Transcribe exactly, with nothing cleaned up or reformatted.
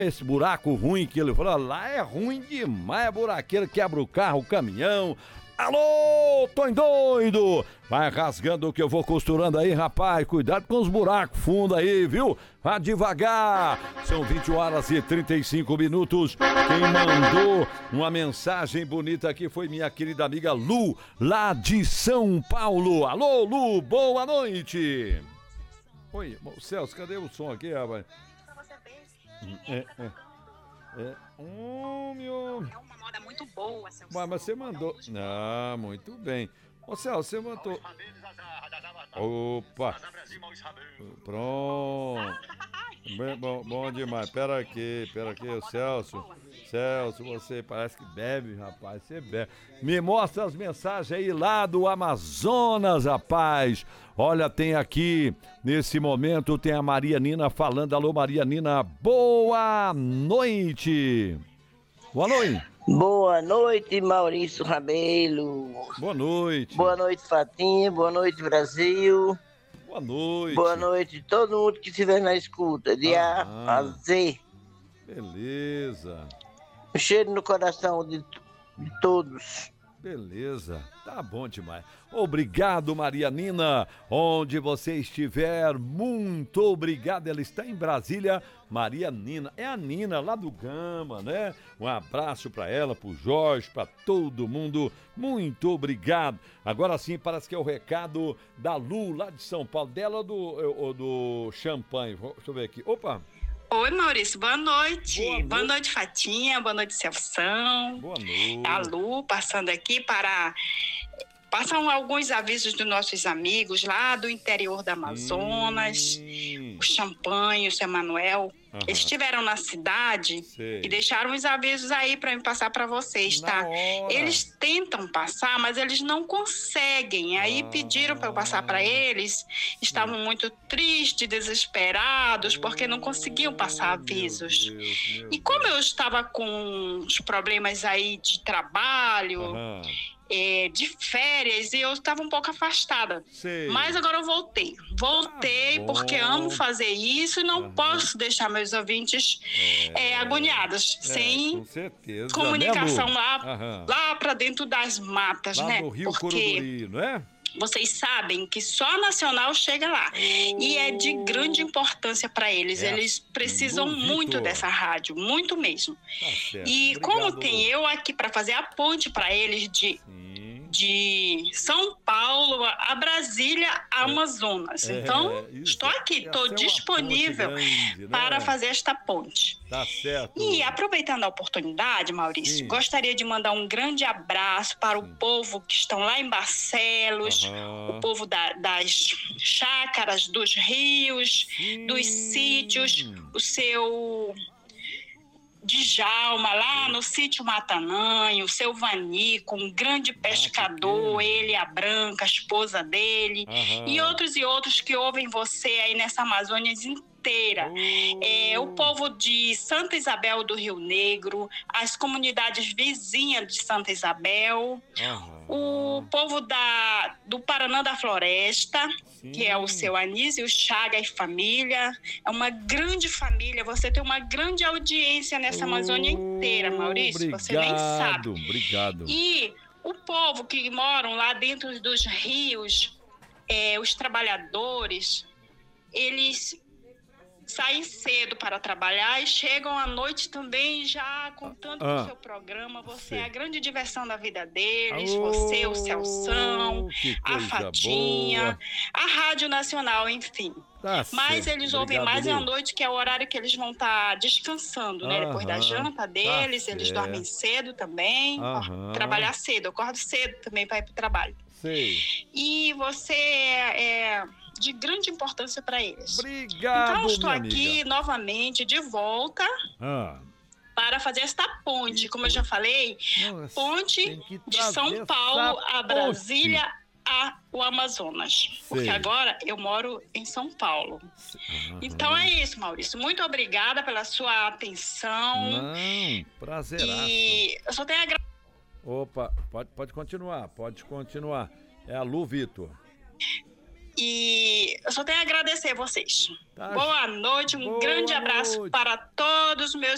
Esse buraco ruim que ele falou, lá é ruim demais, é buraqueiro, quebra o carro, o caminhão. Alô, tô em doido! Vai rasgando que eu vou costurando aí, rapaz. Cuidado com os buracos fundos aí, viu? Vá devagar. São vinte horas e trinta e cinco minutos. Quem mandou uma mensagem bonita aqui foi minha querida amiga Lu, lá de São Paulo. Alô, Lu, boa noite. Oi, Celso, cadê o som aqui, rapaz? É, é. É. Oh, meu... É uma moda muito boa, Celso. Mas, mas você mandou... Ah, muito bem. Ô, Celso, você mandou... Opa! Pronto. Bem, bom, bom demais. Pera aqui, pera aqui, o Celso. Celso, você parece que bebe, rapaz. Você bebe. Me mostra as mensagens aí lá do Amazonas, rapaz. Olha, tem aqui, nesse momento, tem a Maria Nina falando. Alô, Maria Nina, boa noite. Boa noite. Boa noite, Maurício Rabelo. Boa noite. Boa noite, Fatinha. Boa noite, Brasil. Boa noite. Boa noite, todo mundo que estiver na escuta, de A a Z. Beleza. Um cheiro no coração de, de todos. Beleza, tá bom demais. Obrigado, Maria Nina, onde você estiver, muito obrigado. Ela está em Brasília, Maria Nina, é a Nina lá do Gama, né? Um abraço para ela, pro Jorge, para todo mundo, muito obrigado. Agora sim, parece que é o recado da Lu, lá de São Paulo, dela ou do, ou do Champanhe, deixa eu ver aqui, opa. Oi, Maurício, boa noite. Boa noite, boa noite Fatinha, boa noite, Celção. Boa noite. A Lu, passando aqui para... Passam alguns avisos dos nossos amigos lá do interior do Amazonas, hum. o Champanhe, o seu Emanuel. Uhum. Eles estiveram na cidade Sei. e deixaram os avisos aí para me passar para vocês, tá? Eles tentam passar, mas eles não conseguem. Aí ah. pediram para eu passar para eles. Estavam Sim. muito tristes, desesperados, porque não conseguiam passar avisos. Meu Deus, meu e como eu estava com os problemas aí de trabalho... Uhum. É, de férias, e eu estava um pouco afastada. Sei. Mas agora eu voltei. Voltei ah, porque amo fazer isso e não uhum. posso deixar meus ouvintes é, é, agoniados, é, sem com certeza, comunicação né, lá, uhum. lá para dentro das matas, lá né? No Rio porque Coruburi, não é? Vocês sabem que só a Nacional chega lá. Oh. E é de grande importância para eles. É. Eles precisam Bom, muito Vitor. dessa rádio, muito mesmo. Tá certo. E Obrigado. Como tem eu aqui para fazer a ponte para eles de, de São Paulo a Brasília, a Amazonas. É, então, isso. estou aqui, estou disponível grande, né? para fazer esta ponte. Tá certo. E aproveitando a oportunidade, Maurício, Sim. gostaria de mandar um grande abraço para Sim. o povo que estão lá em Barcelos, Uhum. o povo da, das chácaras, dos rios, Sim. dos sítios, o seu Djalma, lá no sítio Matanã, o seu Vanico, um grande pescador, ah, ele, a Branca, a esposa dele, uhum. e outros e outros que ouvem você aí nessa Amazônia inteira. Uh. É, o povo de Santa Isabel do Rio Negro, as comunidades vizinhas de Santa Isabel, uhum. o povo da, do Paraná da Floresta, Sim. que é o seu Anísio Chaga e família. É uma grande família, você tem uma grande audiência nessa uh, Amazônia inteira, Maurício, obrigado, você nem sabe. Obrigado. E o povo que moram lá dentro dos rios, é, os trabalhadores, eles saem cedo para trabalhar e chegam à noite também já contando ah, com o seu programa. Você sim. é a grande diversão da vida deles, oh, você, o Celção, a Fatinha, boa. a Rádio Nacional, enfim. Tá Mas certo. eles Obrigado, ouvem mais Lu. à noite, que é o horário que eles vão estar descansando, né? Aham, Depois da janta deles, tá eles certo. dormem cedo também, Aham. trabalhar cedo. Eu acordo cedo também para ir para o trabalho. Sei. E você é... é de grande importância para eles. Obrigado, Então, eu estou minha aqui amiga. novamente, de volta, ah. para fazer esta ponte, como eu já falei, Nossa, ponte de São Paulo a Brasília a o Amazonas. Sei. Porque agora eu moro em São Paulo. Uhum. Então é isso, Maurício. Muito obrigada pela sua atenção. Não, prazeraço. E eu só tenho a agradecer. Opa, pode, pode continuar, pode continuar. É a Lu Vitor. E eu só tenho a agradecer a vocês. Tá. Boa noite, um Boa grande abraço noite. para todos os meus